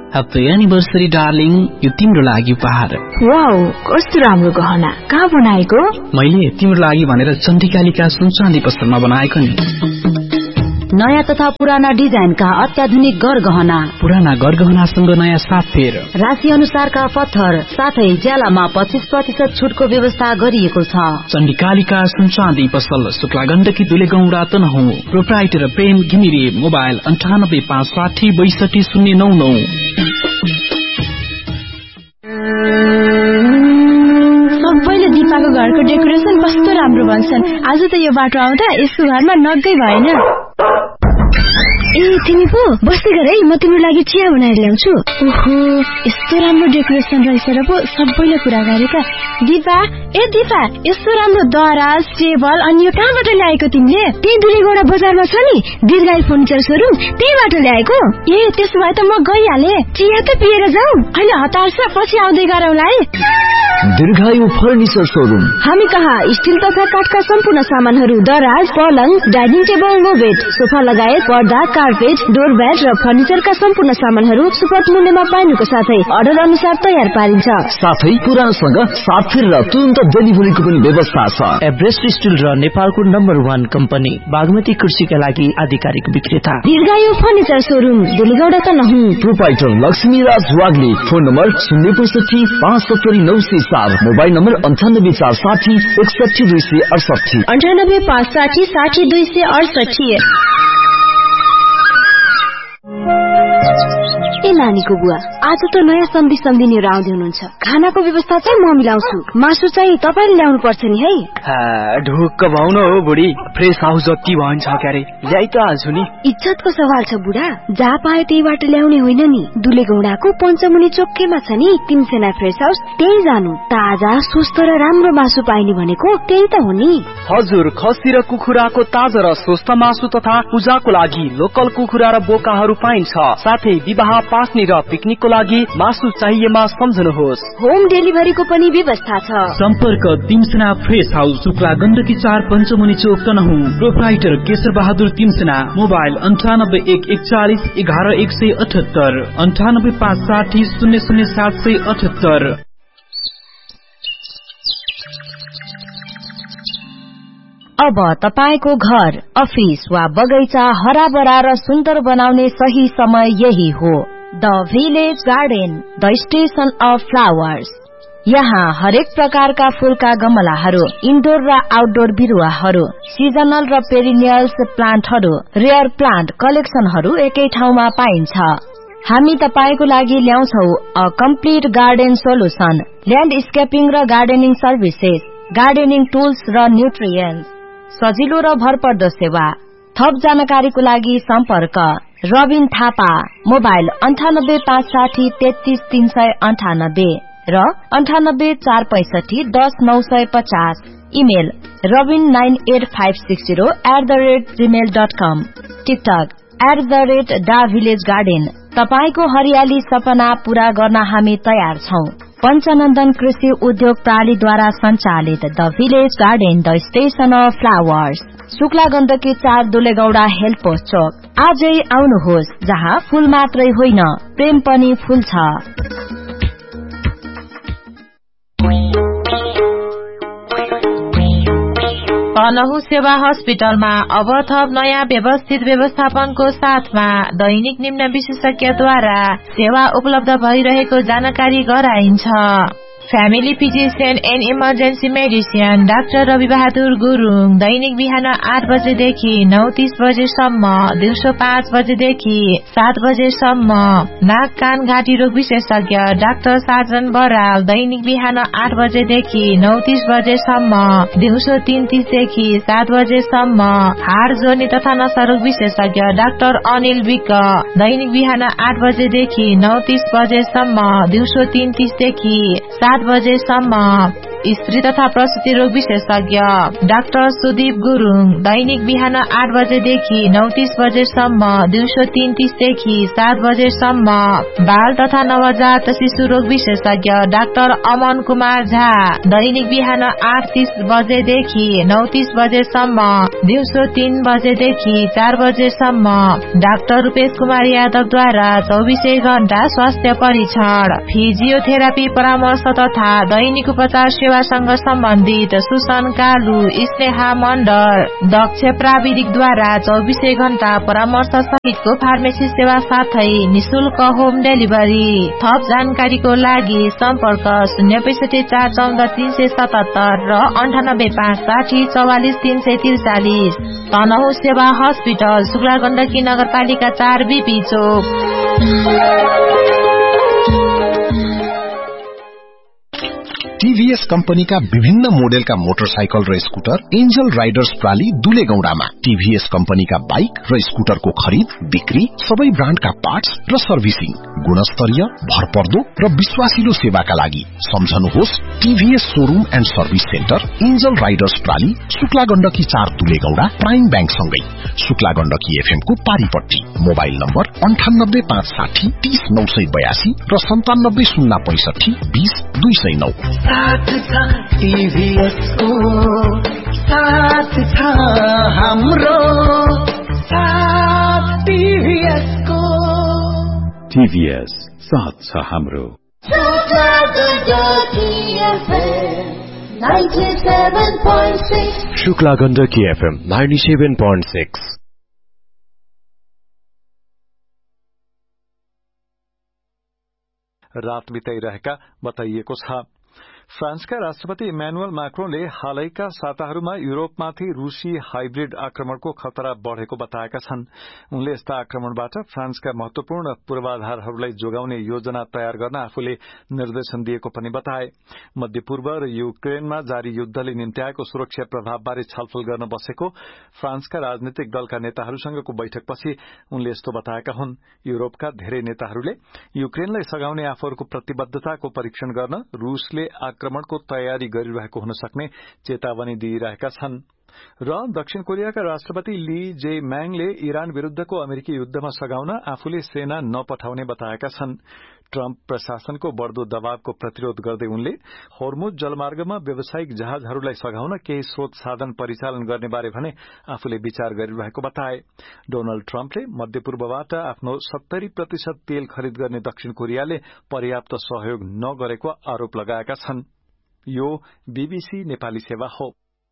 Happy anniversary darling, यो तिम्रो लागि उपहार। वाउ, कस्तो राम्रो गहना, कहाँ बनाएको? मैले तिम्रो लागि भनेर चण्डिकालिका सुन चाँदी पसलमा बनाएको नि। नयाँ तथा पुराना डिजाइनका अत्याधुनिक गरगहना, पुराना गरगहनासँग नयाँ साथ फेर, राशि अनुसारका पत्थर साथै ज्यालामा 25% छुटको व्यवस्था गरिएको छ। चण्डिकालिका सुन चाँदी पसल, शुक्ला गण्डकी दुलेगौंडा तनहुँ। प्रोप्राइटर प्रेम घिमिरे। मोबाइल 9856262099। सबैले दिपाको घरको डेकोरेसन कस्तो राम्रो भन्छन्। आज त यो बाटो आउँदा यसको घरमा नगै भएन। ए तिमी पो बस्दै गर है, म तिम्रो लागि चिया बनाएर ल्याउँछु। ओहो, यस्तो राम्रो डेकोरेसन रहेछ र पो सबैले कुरा गरेका। दिपा, ए दिपा, यस्तो राम्रो दराज, टेबल अनि यो कहाँबाट ल्याएको तिमीले? त्यही दुलेगौडा बजारमा छ नि दीर्घायु फर्निचर सोरुम, त्यहीबाट ल्याएको। ए त्यसो भए त म गइहाले, चिया त पिएर जाऊ। अहिले हतार छ, पछि आउँदै गरौँला है। दीर्घायु फर्निचर सोरुम। हामी कहाँ स्टिल तथा काठका सम्पूर्ण सामानहरू, दराज, पलङ, dining table, no bed, sofa लगायत पर्दा, कार्पेट, डोरम्याट र फर्निचरका सम्पूर्ण सामानहरू सुपथ मूल्यमा पाइनुको साथै अर्डर अनुसार तयार पारिन्छ। साथै पुरानसँग साथ फेर र तुरन्त डेलिभरीको पनि व्यवस्था छ। एभरेस्ट स्टिल र नेपालको नम्बर 1 कम्पनी बागमती कृषिका लागि आधिकारिक विक्रेता दीर्घायु furniture showroom, दुलेगौडा Tanahun. Proprietor Laxmiraj Wagle. Phone number 065 mobile number 9846061268 9856060268। ए नानीको बुवा, आज त नयाँ सम्झिनेहरू आउँदै हुनुहुन्छ। खानाको व्यवस्था चाहिँ म मिलाउँछु, मासु चाहिँ तपाईले ल्याउनु पर्छ नि है। ढुक्क भाउ न हो बुढी, फ्रेस हाउस जति भन्छ क्यारे ल्याइ त हाल्छु नि। इज्जतको सवाल छ बुढा, जहाँ पायो त्यहीबाट ल्याउने होइन नि। दुलेगौडाको पञ्चमुनि चोकैमा छ नि तिमसेना फ्रेस हाउस, त्यही जानु। ताजा स्वस्थ र राम्रो मासु पाइने भनेको त्यही त हो नि। हजुर, खसी र कुखुराको ताजा र स्वस्थ मासु तथा पूजाको लागि लोकल कुखुरा र बोकाहरू पाइन्छ। साथै विवाह, पास्नी र पिकनिकको लागि मासु चाहिएमा सम्झनुहोस्। होम डेलिभरीको पनि व्यवस्था छ। सम्पर्क तिमसेना फ्रेस हाउस, शुक्ला गण्डकी 4 पञ्चमुनि चोक तनहुँ। प्रोप्राइटर केशर बहादुर तिमसेना। मोबाइल 9814111178 9856000778। अब तपाईको घर, अफिस वा बगैँचा हराभरा र सुन्दर बनाउने सही समय यही हो। The village garden, the station of flowers. यहाँ हरेक प्रकारका फूलका गमलाहरू, इन्डोर र आउटडोर बिरुवाहरू, सिजनल र पेरिनियल्स प्लान्टहरू, रेयर प्लान्ट कलेक्सनहरू एकै ठाउँमा पाइन्छ। हामी तपाईको लागि ल्याउँछौ अ कम्प्लिट गार्डन सोलुसन, ल्यान्डस्केपिङ र गार्डनिङ सर्भिसेस, गार्डनिङ टुल्स र न्युट्रिएन्ट्स, सजिलो र भरपर्दो सेवा। थप जानकारीको लागि सम्पर्क रबिन थापा। मोबाइल 9856033398 र 9846510950। Email robin98560@gmail.com। TikTok @davillagegarden। तपाईको हरियाली सपना पूरा गर्न हामी तयार छौं। पञ्चनन्दन कृषि उद्योग प्रालीद्वारा सञ्चालित the village garden, the station of flowers, Shukla Gandaki 4 दुलेगौडा health post चोक। आजै आउनुहोस्, जहाँ फूल मात्रै होइन प्रेम पनि फूल छ। तनहुँ सेवा हस्पिटलमा अब थप नयाँ व्यवस्थित व्यवस्थापनको साथमा दैनिक निम्न विशेषज्ञद्वारा सेवा उपलब्ध भइरहेको जानकारी गराइन्छ। Family physician and emergency medicine doctor Rabi Bahadur Gurung दैनिक बिहान 8 बजेदेखि 9:30 बजेसम्म, दिउँसो 5 बजेदेखि 7 बजेसम्म। नाक कान घाँटी रोग विशेषज्ञ डाक्टर साजन बराल दैनिक बिहान 8 बजेदेखि 9:30 बजेसम्म, दिउँसो 3:30 देखि 7 बजेसम्म। हाड जोर्नी तथा नसा रोग विशेषज्ञ डाक्टर अनिल विक दैनिक बिहान 8 बजेदेखि 9:30 बजेसम्म, दिउँसो 3:30 देखि 7 7 बजेसम्म। स्त्री तथा प्रसुति रोग विशेषज्ञ डाक्टर सुदीप गुरुङ दैनिक बिहान 8 बजेदेखि 9:30 बजेसम्म, दिउँसो 3:30 देखि 7 बजेसम्म। बाल तथा नवजात शिशु रोग विशेषज्ञ डाक्टर अमन कुमार झा दैनिक बिहान 8:30 बजेदेखि 9:30 बजेसम्म, दिउँसो 3 बजेदेखि 4 बजेसम्म। डाक्टर रूपेश कुमार यादवद्वारा 24 घण्टा स्वास्थ्य परीक्षण, फिजियोथेरापी परामर्श तथा दैनिक उपचार सेवासँग सम्बन्धित सुसन कालु, स्नेहा मण्डल, दक्ष प्राविधिकद्वारा 24 घण्टा परामर्श सहितको फार्मेसी सेवा साथै निशुल्क होम डेलिभरी। थप जानकारीको लागि सम्पर्क 065 414 377 र 98 560 44 343। तनहुँ सेवा हस्पिटल, शुक्ला गण्डकी नगरपालिका 4 बीपी चोक। टीभीएस कम्पनीका विभिन्न मोडेलका मोटरसाइकल र स्कुटर एन्जल राइडर्स प्राली दुलेगौडामा। टीभीएस कम्पनीका बाइक र स्कुटरको खरिद बिक्री, सबै ब्रान्डका पार्ट्स र सर्भिसिङ, गुणस्तरीय, भरपर्दो र विश्वासिलो सेवाका लागि सम्झनुहोस् TVS showroom and service centre, angel Riders प्राली, Shukla Gandaki 4 दुलेगौडा, prime bank सँगै शुक्ला गण्डकी एफएम को पारीपट्टी। मोबाइल नम्बर 98 560 30 982 र 97 065 20 209। साथ छ टीभीएस को, साथ छ हाम्रो साथ टीभीएस को। टीभीएस साथ छ हाम्रो। शुक्ला गण्डकी एफएम 97.6। रात बिताइरहेका बताइएको छ। फ्रान्सका राष्ट्रपति इम्यानुअल मैक्रोनले हालैका साताहरूमा युरोपमाथि रूसी हाइब्रिड आक्रमणको खतरा बढ़ेको बताएका छन्। उनले यस्ता आक्रमणबाट फ्रान्सका महत्वपूर्ण पूर्वाधारहरूलाई जोगाउने योजना तयार गर्न आफूले निर्देशन दिएको पनि बताए। मध्यपूर्व र युक्रेनमा जारी युद्धले निम्त्याएको सुरक्षा प्रभावबारे छलफल गर्न बसेको फ्रान्सका राजनीतिक दलका नेताहरूसँगको बैठकपछि उनले यस्तो बताएका हुन्। युरोपका धेरै नेताहरूले युक्रेनलाई सघाउने आफूहरूको प्रतिबद्धताको परीक्षण गर्न रूसले आक्रमणको तयारी गरिरहेको हुन सक्ने चेतावनी दिइरहेका छन्। र दक्षिण कोरियाका राष्ट्रपति ली जे म्याङले इरान विरूद्धको अमेरिकी युद्धमा सघाउन आफूले सेना नपठाउने बताएका छन्। ट्रम्प प्रशासनको बढ़दो दबावको प्रतिरोध गर्दै उनले होर्मुज जलमार्गमा व्यावसायिक जहाजहरूलाई सघाउन केही स्रोत साधन परिचालन गर्ने बारे भने आफूले विचार गरिरहेको बताए। डोनाल्ड ट्रम्पले मध्यपूर्वबाट आफ्नो 70% तेल खरिद गर्ने दक्षिण कोरियाले पर्याप्त सहयोग नगरेको आरोप लगाएका छन्। यो बीबीसी नेपाली सेवा हो।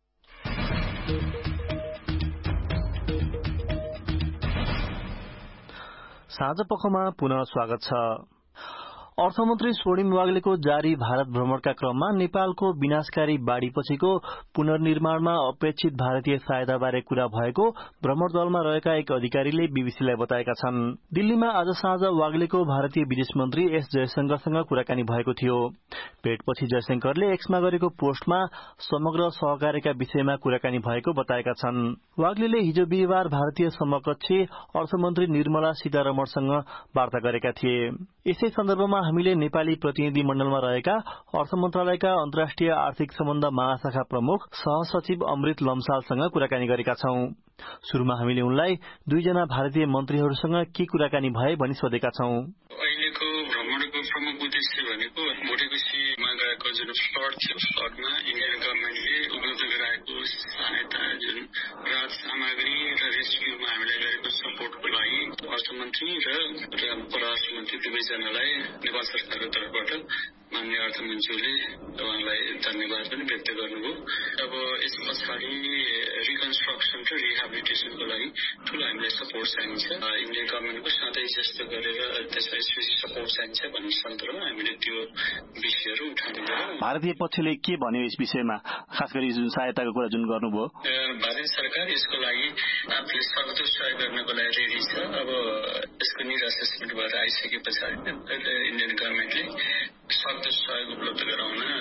साँझ पखमा पुनः स्वागत छ। अर्थमन्त्री स्वर्णिम वाग्लेको जारी भारत भ्रमणका क्रममा नेपालको विनाशकारी बाढ़ीपछिको पुनर्निर्माणमा अपेक्षित भारतीय सहायताबारे कुरा भएको भ्रमण दलमा रहेका एक अधिकारीले बीबीसीलाई बताएका छन्। दिल्लीमा आज साँझ वाग्लेको भारतीय विदेश मन्त्री एस जयशंकरसँग कुराकानी भएको थियो। भेटपछि जयशंकरले एक्समा गरेको पोस्टमा समग्र सहकार्यका विषयमा कुराकानी भएको बताएका छन्। वाग्लेले हिजो बिहीबार भारतीय समकक्षी अर्थमन्त्री निर्मला सीतारमणसँग वार्ता गरेका थिए। यसै सन्दर्भमा हामीले नेपाली प्रतिनिधि मण्डलमा रहेका अर्थ मन्त्रालयका अन्तर्राष्ट्रिय आर्थिक सम्बन्ध महाशाखा प्रमुख सहसचिव अमृत लम्सालसँग कुराकानी गरेका छौं। शुरूमा हामीले उनलाई दुईजना भारतीय मन्त्रीहरूसँग के कुराकानी भए भनी सोधेका छौं। अहिलेको भ्रमणको प्रमुख उद्देश्य भनेको मोडेगुसीमा गएको जुन फ्लड थियो, फ्लडमा इन्डियन गभर्मेन्टले उपलब्ध गराएको सहायता, जुन राहत सामग्री र रेस्क्युमा हामीलाई गरेको सपोर्टको लागि अर्थमन्त्री र परराष्ट्र मन्त्री दुवैजनालाई नेपाल सरकारको तर्फबाट माननीय अर्थमन्त्रीले उहाँलाई धन्यवाद पनि व्यक्त गर्नुभयो। अब यस पछाडि रिकन्स्ट्रक्सन र रिहेबिलिटेसनको लागि ठूलो हामीलाई सपोर्ट चाहिन्छ। इन्डियन गभर्मेन्टको सधैँ जस्तो गरेर त्यसलाई स्पेसिफिक सपोर्ट चाहिन्छ भन्ने सन्दर्भमा हामीले त्यो विषयहरू उठाउने गर्यौं। भारतीय पक्षले के भन्यो यस विषयमा, खास गरी जुन सहायताको कुरा जुन गर्नुभयो? भारत सरकार यसको लागि आफूले सक्दो सहयोग गर्नको लागि रेडी छ। अब यसको निड असेसमेन्ट भएर आइसके पछाडि इन्डियन गभर्मेन्टले सक्दो सहयोग उपलब्ध गराउन र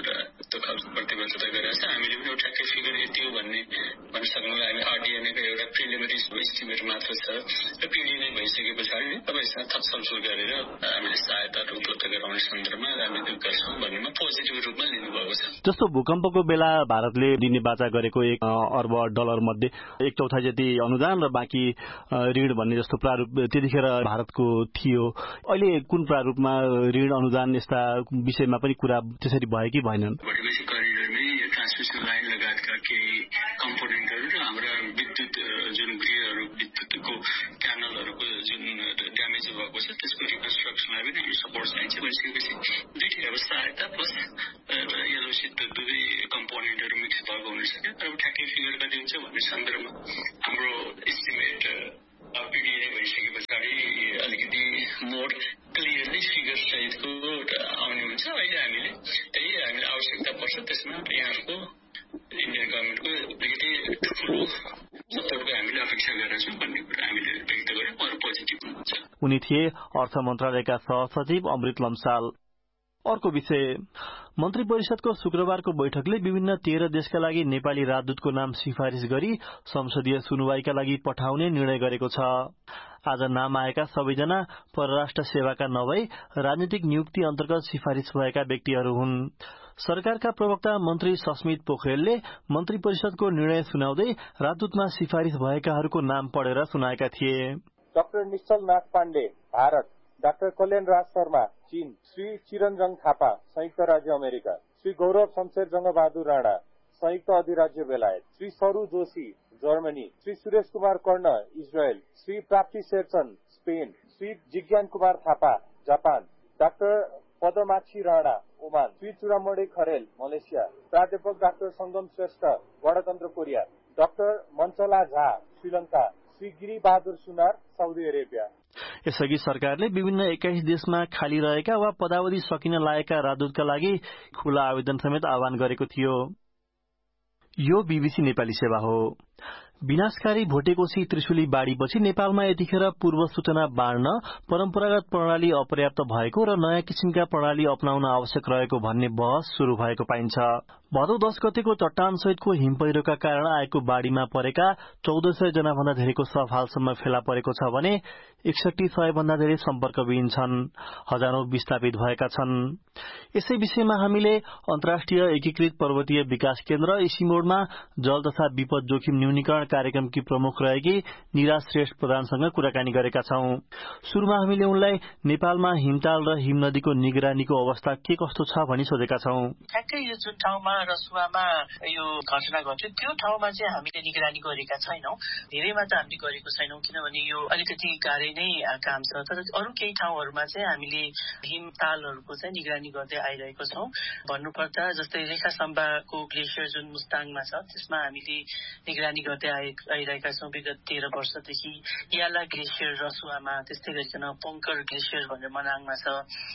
त्यो खालको प्रतिबद्धता गरेका छ। हामीले पनि ठ्याक्कै फिगर यति हो भन्ने भन्न सक्नुलाई हामी आरडिएनएको एउटा प्रिलिमिनरी एस्टिमेट मात्र छ र पिडिए भइसके पछाडि तपाईँसँग थप छलफल गरेर हामीले सहायताहरू उपलब्ध गराउने सन्दर्भमा हामी त्यो गर्छौँ भन्नेमा पोजिटिभ रूपमा लिनुभएको छ। जस्तो भूकम्पको बेला भारतले दिने बाचा गरेको $1 अर्ब मध्ये 1/4 जति अनुदान र बाँकी ऋण भन्ने जस्तो प्रारूप त्यतिखेर भारतको थियो। अहिले कुन प्रारूपमा ऋण अनुदान यस्ता विषयमा पनि कुरा त्यसरी भयो कि भएनन्? भोटेपछि करिडरमै ट्रान्समिसन लाइन लगायतका केही कम्पोनेन्टहरू र हाम्रा विद्युत जुन ग्रिडहरू विद्युतको च्यानलहरूको जुन ड्यामेज भएको छ त्यसको रिकन्स्ट्रक्सनलाई पनि हामी सपोर्ट चाहिन्छ भनिसकेपछि दुईटै अब सहायता प्लस र एलओसी दुवै कम्पोनेन्टहरू मिक्स भएको हुन सक्यो। तर ठ्याक्कै फिगर कति हुन्छ भन्ने सन्दर्भमा हाम्रो एस्टिमेट पिडिए भइसके पछाडि अलिकति मोर क्लियरली फिगर सहितको आउने हुन्छ। अहिले हामीले आवश्यकता पर्छ त्यसमा यहाँको इन्डियन गभर्मेन्टको अलिकति ठुलो सपोर्टको हामीले अपेक्षा गरेका छौँ भन्ने कुरा हामीले व्यक्त गर्यौँ र पोजिटिभ हुनुहुन्छ। उनी थिए अर्थ मन्त्रालयका सहसचिव अमृत लम्साल। अर्को विषय, मन्त्री परिषदको शुक्रबारको बैठकले विभिन्न 13 देशका लागि नेपाली राजदूतको नाम सिफारिश गरी संसदीय सुनवाईका लागि पठाउने निर्णय गरेको छ। आज नाम आएका सबैजना परराष्ट्र सेवाका नभई राजनीतिक नियुक्ति अन्तर्गत सिफारिश भएका व्यक्तिहरू हुन्। सरकारका प्रवक्ता मन्त्री सस्मित पोखरेलले मन्त्री परिषदको निर्णय सुनाउँदै राजदूतमा सिफारिश भएकाहरूको नाम पढेर सुनाएका थिए। डाक्टर निश्चल नाथ पाण्डे भारत, डाक्टर कल्याण राज शर्मा चीन, श्री चिरञ्जङ थापा संयुक्त राज्य अमेरिका, श्री गौरव शमशेर जंगबहादुर राणा संयुक्त अधिराज्य बेलायत, श्री सरू जोशी जर्मनी, श्री सुरेश कुमार कर्ण इजरायल, श्री प्राप्ति Sherchan Spain, Shri जिज्ञान Kumar Thapa Japan, doctor पदमाछी Rana Oman, Shri Churamani Kharel Malaysia, प्राध्यापक डाक्टर संगम श्रेष्ठ गणतन्त्र कोरिया, डाक्टर मञ्चला झा श्रीलंका, श्री गिरी बहादुर सुनार साउदी अरेबिया। यसअघि सरकारले विभिन्न 21 देशमा खाली रहेका वा पदावधि सकिन लागेका राजदूतका लागि खुला आवेदन समेत आह्वान गरेको थियो। यो बीबीसी नेपाली सेवा हो। विनाशकारी भोटेकोशी त्रिशुली बाढ़ीपछि नेपालमा यतिखेर पूर्व सूचना बाँड्न परम्परागत प्रणाली अपर्याप्त भएको र नयाँ किसिमका प्रणाली अपनाउन आवश्यक रहेको भन्ने बहस शुरू भएको पाइन्छ। भदौ 10 गतेको चट्टान सहितको हिम पहिरोका कारण आएको बाढ़ीमा परेका 1400 जना भन्दा धेरैको शव हालसम्म फेला परेको छ भने 6100 भन्दा धेरै सम्पर्कविहीन छन्। हजारौं विस्थापित भएका छन्। यसै विषयमा हामीले अन्तर्राष्ट्रिय एकीकृत पर्वतीय विकास केन्द्र इसिमोडमा जल तथा विपद जोखिम न्यूनीकरण कार्यक्रमकी प्रमुख रहेकी निरा श्रेष्ठ प्रधानसँग कुराकानी गरेका छौं। सुरुमा हामीले उनलाई नेपालमा हिमताल र हिम नदीको निगरानीको अवस्था के कस्तो छ भनी सोधेका छौं। ठ्याक्कै यो जुन ठाउँमा रसुवामा यो घटना घट्यो त्यो ठाउँमा चाहिँ हामीले निगरानी गरेका छैनौं। धेरैमा त हामीले गरेको छैनौं किनभने यो अलिकति गाह्रै नै काम छ। तर अरू केही ठाउँहरूमा चाहिँ हामीले हिमतालहरूको चाहिँ निगरानी गर्दै आइरहेको छौं। भन्नुपर्दा जस्तै रेखा सम्बाको ग्लेसियर जुन मुस्ताङमा छ त्यसमा हामीले निगरानी गर्दै आइरहेका छौं विगत 13 वर्षदेखि। याला ग्लेसियर रसुवामा, त्यस्तै गरिकन पोङ्कर ग्लेसियर भनेर मनाङमा छ,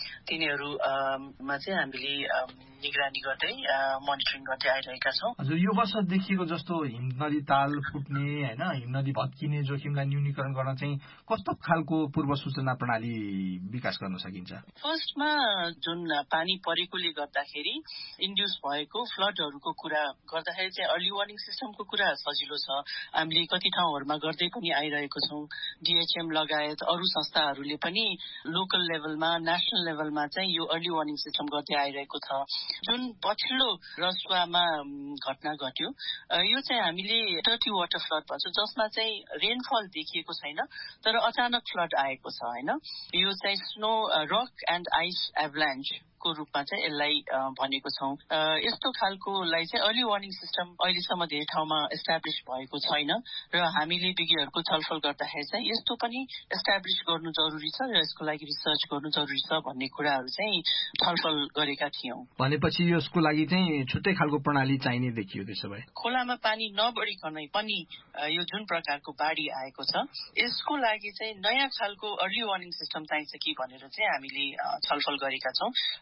तिनीहरूमा चाहिँ हामीले निगरानी गर्दै मोनिटरिङ गर्दै आइरहेका छौं। हजुर, यो वर्ष देखिएको जस्तो हिम नदी ताल फुट्ने हैन, हिम नदी भत्किने जोखिमलाई न्यूनीकरण गर्न चाहिँ कस्तो खालको पूर्व सूचना प्रणाली विकास गर्न सकिन्छ? फर्स्टमा जुन पानी परेकोले गर्दाखेरि इन्ड्युस भएको फ्लडहरूको कुरा गर्दाखेरि चाहिँ अर्ली वार्निङ सिस्टमको कुरा सजिलो छ। हामीले कति ठाउँहरूमा गर्दै पनि आइरहेको छौं। डीएचएम लगायत अरू संस्थाहरूले पनि लोकल लेभलमा, नेशनल लेभलमा चाहिँ यो अर्ली वार्निङ सिस्टम गर्दै आइरहेको छ। जुन पछिल्लो रसुवामा घटना घट्यो यो चाहिँ हामीले टर्टी वाटर फ्लड भन्छ, जसमा चाहिँ रेनफल देखिएको छैन तर अचानक फ्लड आएको छ हैन। यो चाहिँ स्नो रक एन्ड आइस एभलान्च को रूपमा चाहिँ यसलाई भनेको छौं। यस्तो खालकोलाई चाहिँ अर्ली वार्निङ सिस्टम अहिलेसम्म धेरै ठाउँमा एस्टाब्लिश भएको छैन र हामीले विज्ञहरूको छलफल गर्दाखेरि चाहिँ यस्तो पनि एस्टाब्लिश गर्नु जरुरी छ र यसको लागि रिसर्च गर्नु जरुरी छ भन्ने कुराहरू चाहिँ छलफल गरेका थियौं। भनेपछि यसको लागि चाहिँ छुट्टै खालको प्रणाली चाहिने देखियो। त्यसो भए खोलामा पानी नबढिकनै पनि यो जुन प्रकारको बाढी आएको छ यसको लागि चाहिँ नयाँ खालको अर्ली वार्निङ सिस्टम चाहिन्छ कि भनेर चाहिँ हामीले छलफल गरेका छौं।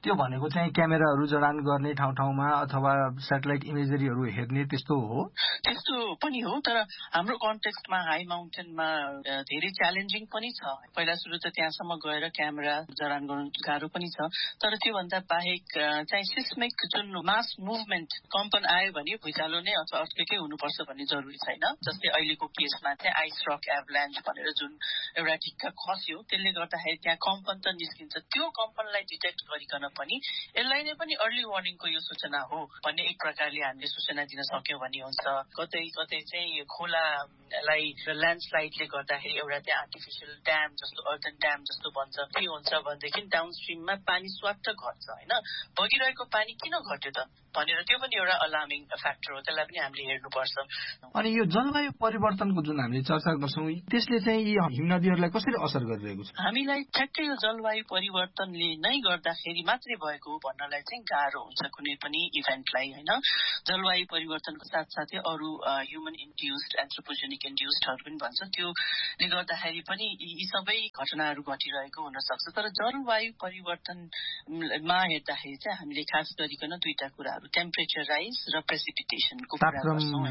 त्यो भनेको चाहिँ क्यामेराहरू जडान गर्ने ठाउँमा अथवा स्याटेलाइट इमेजरीहरू हेर्ने त्यस्तो हो? त्यस्तो पनि हो, तर हाम्रो कन्टेक्स्टमा हाई माउन्टेनमा धेरै च्यालेन्जिङ पनि छ। पहिला सुरु त त्यहाँसम्म गएर क्यामेरा जडान गर्नु गाह्रो पनि छ, तर त्योभन्दा बाहेक चाहिँ सिस्मिक जुन मास मुभमेन्ट कम्पन आयो भने भुइँचालो नै अथवा अर्थक्वेकै हुनुपर्छ भन्ने जरुरी छैन। जस्तै अहिलेको केसमा चाहिँ आइस रक एभलान्च भनेर जुन एउटा ढिक्का खस्यो, त्यसले गर्दाखेरि त्यहाँ कम्पन त निस्किन्छ। त्यो कम्पनलाई डिटेक्ट गरिकन पनि यसलाई नै पनि अर्ली वार्निङको यो सूचना हो भन्ने एक प्रकारले हामीले सूचना दिन सक्यौं भने हुन्छ। कतै कतै चाहिँ खोलालाई ल्यान्डस्लाइडले गर्दाखेरि एउटा त्यहाँ आर्टिफिसियल ड्याम जस्तो अर्थन ड्याम जस्तो बन्छ, के हुन्छ भनेदेखि डाउनस्ट्रिममा पानी स्वाट घट्छ होइन। बगिरहेको पानी किन घट्यो त भनेर त्यो पनि एउटा अलार्मिङ फ्याक्टर हो, त्यसलाई पनि हामीले हेर्नुपर्छ। अनि यो जलवायु परिवर्तनको जुन हामीले चर्चा गर्छौं, त्यसले चाहिँ यी हिमनदीहरूलाई कसरी असर गरिरहेको छ? हामीलाई ठ्याक्कै यो जलवायु परिवर्तनले नै गर्दाखेरि मात्रै भएको हो भन्नलाई चाहिँ गाह्रो हुन्छ कुनै पनि इभेन्टलाई होइन। जलवायु परिवर्तनको साथसाथै अरू ह्युमन इन्ड्युस्ड एन्थ्रोपोजेनिक इन्ड्युस्डहरू पनि भन्छ, त्योले गर्दाखेरि पनि यी सबै घटनाहरू घटिरहेको हुन सक्छ। तर जलवायु परिवर्तनमा हेर्दाखेरि चाहिँ हामीले खास गरिकन दुईटा कुराहरू, टेम्परेचर राइज र प्रेसिपिटेसनको कुरा गर्छौँ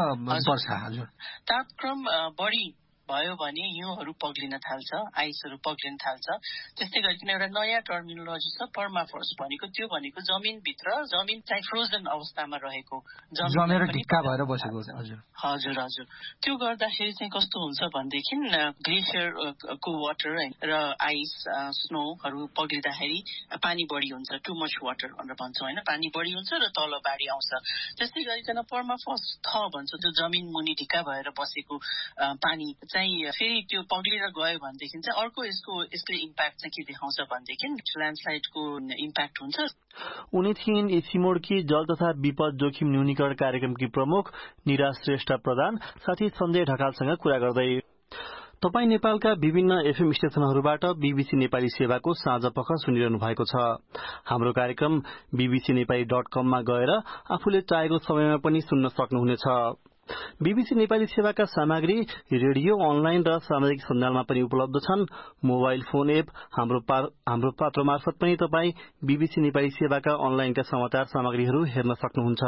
होइन। तापक्रम बढी भयो भने हिउँहरू पग्लिन थाल्छ, आइसहरू पग्लिन थाल्छ। त्यस्तै गरिकन एउटा नयाँ टर्मिनोलोजी छ पर्माफ्रोस्ट भनेको, त्यो भनेको जमिनभित्र जमिन चाहिँ फ्रोजन अवस्थामा रहेको, जमेर ढिक्का भएर बसेको। हजुर हजुर। त्यो गर्दाखेरि चाहिँ कस्तो हुन्छ भनेदेखि ग्लेसियरको वाटर र आइस स्नोहरू पग्लिँदाखेरि पानी बढी हुन्छ, टु मच वाटर भनेर भन्छौँ होइन, पानी बढी हुन्छ र तल बाढी आउँछ। त्यस्तै गरिकन पर्माफ्रोस्ट भन्छ, त्यो जमिन मुनि ढिक्का भएर बसेको पानी फेरि त्यो पग्लिएर गयो भनेदेखि चाहिँ अर्को यसको इम्प्याक्ट चाहिँ के देखाउँछ भनेदेखि ल्यान्डस्लाइडको इम्प्याक्ट हुन्छ। उनी थिइन् इसिमोडकी जल तथा विपद जोखिम न्यूनीकरण कार्यक्रमकी प्रमुख निरा श्रेष्ठ प्रधान साथी सञ्जय ढकालसँग कुरा गर्दै। तपाई नेपालका विभिन्न एफएम स्टेशनहरूबाट बीबीसी नेपाली सेवाको साँझ पख सुनिरहनु भएको छ। हाम्रो कार्यक्रम bbcnepali.com मा गएर आफूले चाहेको समयमा पनि सुन्न सक्नुहुनेछ। बीबीसी नेपाली सेवाका सामग्री रेडियो, अनलाइन र सामाजिक सञ्जालमा पनि उपलब्ध छन्। मोबाइल फोन एप हाम्रो पात्र मार्फत पनि तपाई बीबीसी नेपाली सेवाका अनलाइनका समाचार सामग्रीहरू हेर्न सक्नुहुन्छ।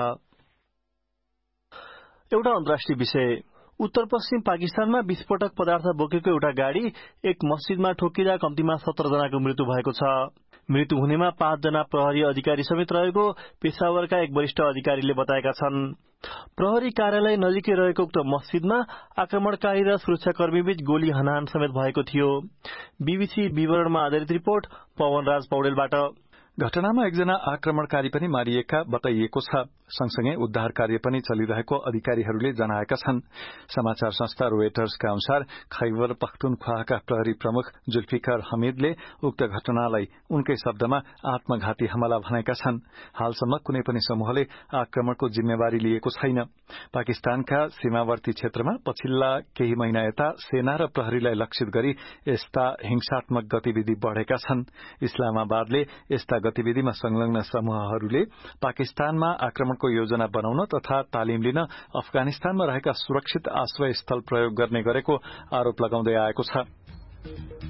एउटा अन्तर्राष्ट्रिय विषय, उत्तर पश्चिम पाकिस्तानमा विस्फोटक पदार्थ बोकेको एउटा गाड़ी एक मस्जिदमा ठोकिँदा कम्तीमा 17 जनाको मृत्यु भएको छ। मृत्यु हुनेमा 5 जना प्रहरी अधिकारी समेत रहेको पेशावरका एक वरिष्ठ अधिकारीले बताएका छन्। प्रहरी कार्यालय नजिकै रहेको उक्त मस्जिदमा आक्रमणकारी र सुरक्षाकर्मीबीच गोली हानाहान समेत भएको थियो। बीबीसी विवरणमा आधारित रिपोर्ट पवनराज पौडेलबाट। घटनामा एकजना आक्रमणकारी पनि मारिएका बताइएको छ। सँगसँगै उद्धार कार्य पनि चलिरहेको अधिकारीहरूले जनाएका छन्। समाचार संस्था रोयटर्सका अनुसार खैबर पख्तुनख्वाका प्रहरी प्रमुख जुल्फिकर हमीदले उक्त घटनालाई उनकै शब्दमा आत्मघाती हमला भनेका छन्। हालसम्म कुनै पनि समूहले आक्रमणको जिम्मेवारी लिएको छैन। पाकिस्तानका सीमावर्ती क्षेत्रमा पछिल्ला केही महिना यता सेना र प्रहरीलाई लक्षित गरी यस्ता हिंसात्मक गतिविधि बढ़ेका छन्। इस्लामाबादले यस्ता गतिविधिमा संलग्न समूहहरूले पाकिस्तानमा आक्रमणको योजना बनाउन तथा तालिम लिन अफगानिस्तानमा रहेका सुरक्षित आश्रय स्थल प्रयोग गर्ने गरेको आरोप लगाउँदै आएको छ।